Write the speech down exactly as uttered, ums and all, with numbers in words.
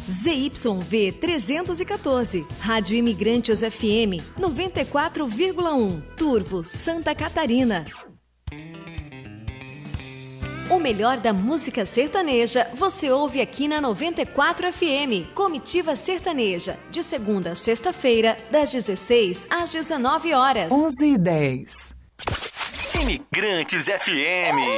Z Y V trezentos e quatorze, Rádio Imigrantes F M noventa e quatro vírgula um, Turvo, Santa Catarina. O melhor da música sertaneja você ouve aqui na noventa e quatro F M. Comitiva Sertaneja, de segunda a sexta-feira, das dezesseis às dezenove horas. onze e dez. Imigrantes F M.